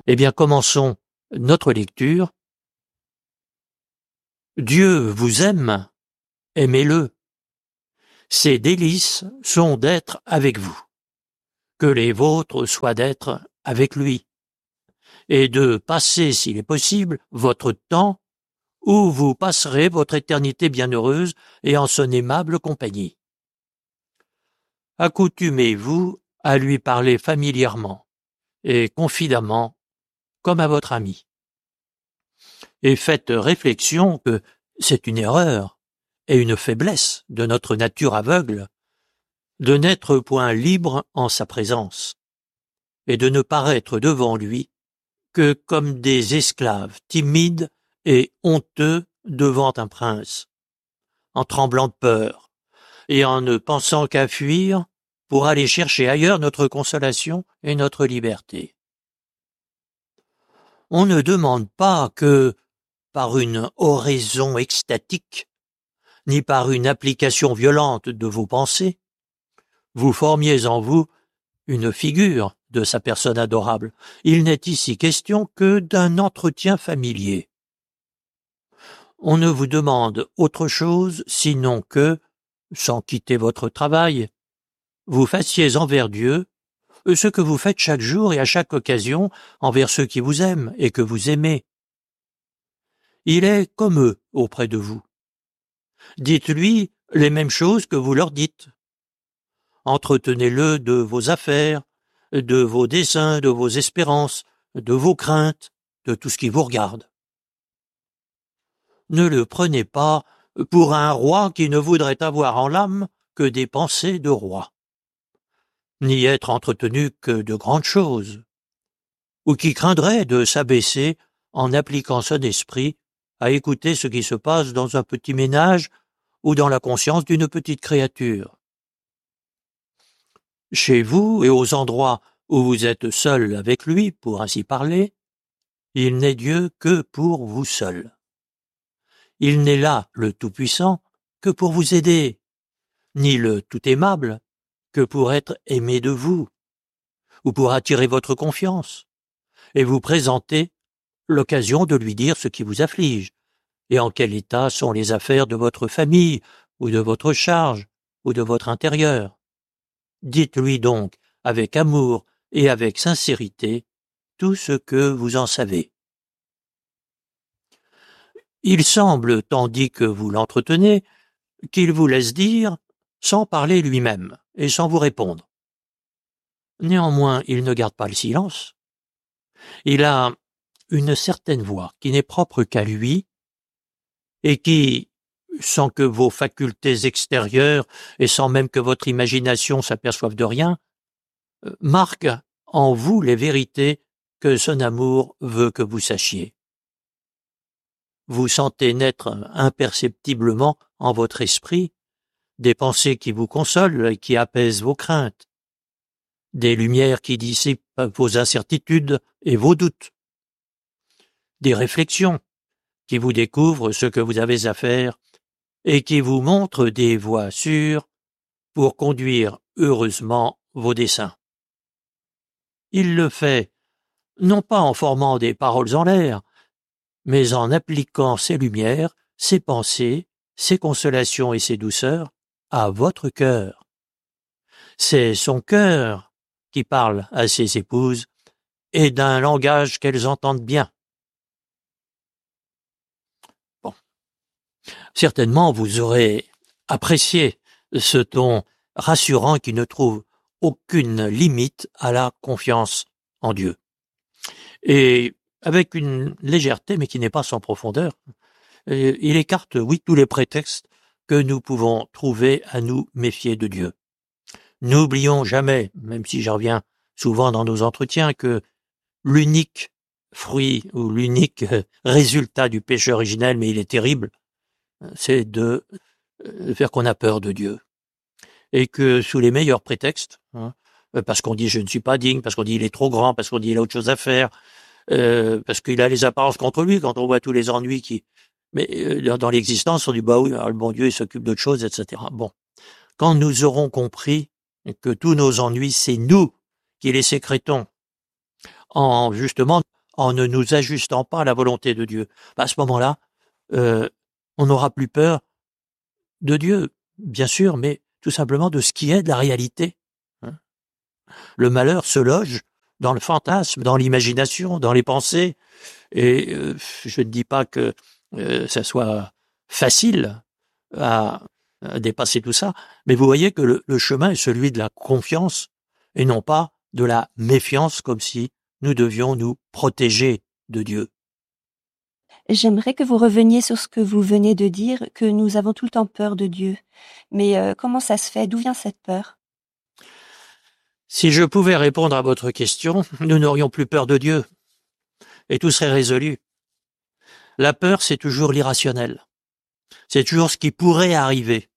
Eh bien, commençons notre lecture. Dieu vous aime, aimez-le. Ses délices sont d'être avec vous, que les vôtres soient d'être avec lui, et de passer, s'il est possible, votre temps où vous passerez votre éternité bienheureuse et en son aimable compagnie. Accoutumez-vous à lui parler familièrement et confidemment comme à votre ami. Et faites réflexion que c'est une erreur et une faiblesse de notre nature aveugle de n'être point libre en sa présence et de ne paraître devant lui que comme des esclaves timides et honteux devant un prince, en tremblant de peur et en ne pensant qu'à fuir pour aller chercher ailleurs notre consolation et notre liberté. On ne demande pas que, par une oraison extatique, ni par une application violente de vos pensées, vous formiez en vous une figure de sa personne adorable. Il n'est ici question que d'un entretien familier. On ne vous demande autre chose sinon que, sans quitter votre travail, vous fassiez envers Dieu ce que vous faites chaque jour et à chaque occasion envers ceux qui vous aiment et que vous aimez. Il est comme eux auprès de vous. Dites-lui les mêmes choses que vous leur dites. Entretenez-le de vos affaires, de vos desseins, de vos espérances, de vos craintes, de tout ce qui vous regarde. Ne le prenez pas pour un roi qui ne voudrait avoir en l'âme que des pensées de roi, ni être entretenu que de grandes choses, ou qui craindrait de s'abaisser en appliquant son esprit à écouter ce qui se passe dans un petit ménage ou dans la conscience d'une petite créature. Chez vous et aux endroits où vous êtes seul avec lui, pour ainsi parler, il n'est Dieu que pour vous seul. Il n'est là, le Tout-Puissant, que pour vous aider, ni le Tout-Aimable que pour être aimé de vous, ou pour attirer votre confiance, et vous présenter l'occasion de lui dire ce qui vous afflige, et en quel état sont les affaires de votre famille, ou de votre charge, ou de votre intérieur. Dites-lui donc, avec amour et avec sincérité, tout ce que vous en savez. Il semble, tandis que vous l'entretenez, qu'il vous laisse dire sans parler lui-même et sans vous répondre. Néanmoins, il ne garde pas le silence. Il a une certaine voix qui n'est propre qu'à lui et qui, sans que vos facultés extérieures et sans même que votre imagination s'aperçoive de rien, marque en vous les vérités que son amour veut que vous sachiez. Vous sentez naître imperceptiblement en votre esprit des pensées qui vous consolent et qui apaisent vos craintes, des lumières qui dissipent vos incertitudes et vos doutes, des réflexions qui vous découvrent ce que vous avez à faire et qui vous montrent des voies sûres pour conduire heureusement vos desseins. Il le fait non pas en formant des paroles en l'air, mais en appliquant ses lumières, ses pensées, ses consolations et ses douceurs à votre cœur. C'est son cœur qui parle à ses épouses et d'un langage qu'elles entendent bien. Bon. Certainement, vous aurez apprécié ce ton rassurant qui ne trouve aucune limite à la confiance en Dieu. Et avec une légèreté, mais qui n'est pas sans profondeur, il écarte, oui, tous les prétextes que nous pouvons trouver à nous méfier de Dieu. N'oublions jamais, même si j'en reviens souvent dans nos entretiens, que l'unique fruit ou l'unique résultat du péché originel, mais il est terrible, c'est de faire qu'on a peur de Dieu. Et que sous les meilleurs prétextes, parce qu'on dit je ne suis pas digne, parce qu'on dit il est trop grand, parce qu'on dit il a autre chose à faire, parce qu'il a les apparences contre lui quand on voit tous les ennuis qui... Mais dans l'existence, on dit bah oui, alors le bon Dieu il s'occupe d'autre chose, etc. Bon, quand nous aurons compris que tous nos ennuis, c'est nous qui les sécrétons, en justement en ne nous ajustant pas à la volonté de Dieu. À ce moment-là, on n'aura plus peur de Dieu, bien sûr, mais tout simplement de ce qui est de la réalité. Hein. Le malheur se loge dans le fantasme, dans l'imagination, dans les pensées, et je ne dis pas que ça soit facile à dépasser tout ça, mais vous voyez que le chemin est celui de la confiance et non pas de la méfiance, comme si nous devions nous protéger de Dieu. J'aimerais que vous reveniez sur ce que vous venez de dire, que nous avons tout le temps peur de Dieu. Mais comment ça se fait? D'où vient cette peur? Si je pouvais répondre à votre question, nous n'aurions plus peur de Dieu et tout serait résolu. La peur, c'est toujours l'irrationnel. C'est toujours ce qui pourrait arriver.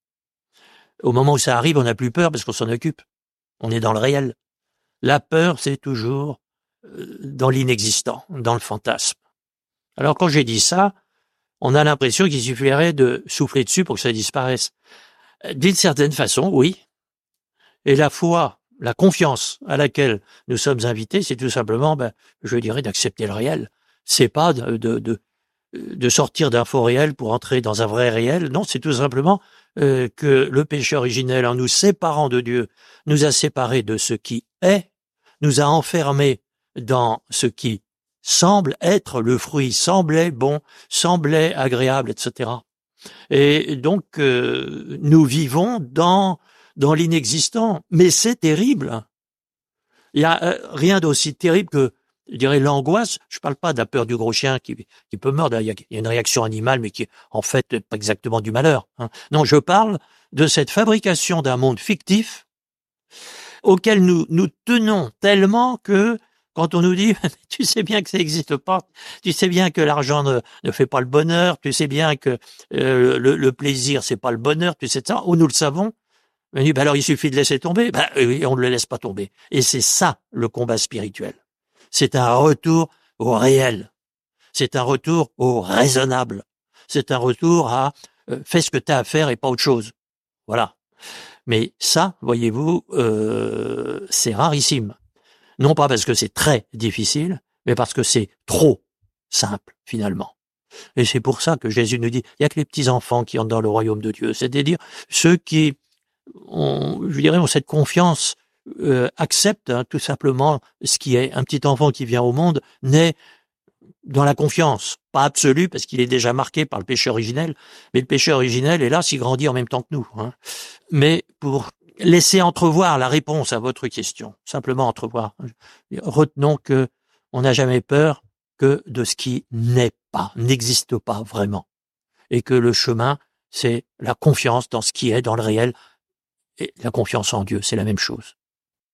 Au moment où ça arrive, on n'a plus peur parce qu'on s'en occupe. On est dans le réel. La peur, c'est toujours dans l'inexistant, dans le fantasme. Alors quand j'ai dit ça, on a l'impression qu'il suffirait de souffler dessus pour que ça disparaisse. D'une certaine façon, oui. Et la foi, la confiance à laquelle nous sommes invités, c'est tout simplement, je dirais, d'accepter le réel. C'est pas de sortir d'un faux réel pour entrer dans un vrai réel. Non, c'est tout simplement que le péché originel, en nous séparant de Dieu, nous a séparés de ce qui est, nous a enfermés dans ce qui semble être le fruit, semblait bon, semblait agréable, etc. Et donc, nous vivons dans l'inexistant. Mais c'est terrible. Il y a rien d'aussi terrible que, je dirais, l'angoisse. Je parle pas de la peur du gros chien qui peut mordre. Il y a une réaction animale, mais qui est en fait pas exactement du malheur. Hein. Non, je parle de cette fabrication d'un monde fictif auquel nous tenons tellement que quand on nous dit « tu sais bien que ça n'existe pas, tu sais bien que l'argent ne fait pas le bonheur, tu sais bien que le plaisir c'est pas le bonheur, tu sais ça », ou nous le savons, on dit, alors il suffit de laisser tomber, et on ne le laisse pas tomber. Et c'est ça le combat spirituel. C'est un retour au réel, c'est un retour au raisonnable, c'est un retour à fais ce que tu as à faire et pas autre chose. Voilà. Mais ça, voyez-vous, c'est rarissime. Non pas parce que c'est très difficile, mais parce que c'est trop simple, finalement. Et c'est pour ça que Jésus nous dit, il n'y a que les petits-enfants qui entrent dans le royaume de Dieu. C'est-à-dire ceux qui ont cette confiance, acceptent tout simplement ce qui est. Un petit enfant qui vient au monde naît dans la confiance, pas absolue, parce qu'il est déjà marqué par le péché originel, mais le péché originel, hélas, il grandit en même temps que nous. Hein. Mais pour laisser entrevoir la réponse à votre question, simplement entrevoir, retenons que on n'a jamais peur que de ce qui n'est pas, n'existe pas vraiment. Et que le chemin, c'est la confiance dans ce qui est, dans le réel, et la confiance en Dieu, c'est la même chose.